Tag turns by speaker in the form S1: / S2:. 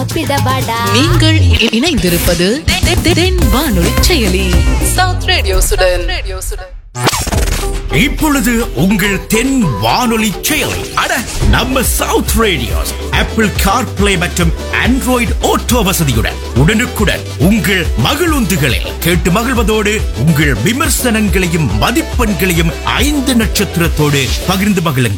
S1: சாப்பிட வாடா.
S2: நீங்கள் இணைந்திருப்பது தென் வானொலி செயலி சவுத் ரேடியோ சுடன்.
S3: இப்பொழுது உங்கள் தென் வானொலி செயலி நம்ம சவுத் ரேடியோஸ் ஆப்பிள் கார்பிளே மற்றும் ஆண்ட்ராய்டு ஆட்டோ வசதியுடன் உடனுக்குடன் உங்கள் மகிழுந்துகளில் கேட்டு மகிழ்வதோடு உங்கள் விமர்சனங்களையும் மதிப்பெண்களையும் 5 நட்சத்திரத்தோடு பகிர்ந்து மகிழுங்கள்.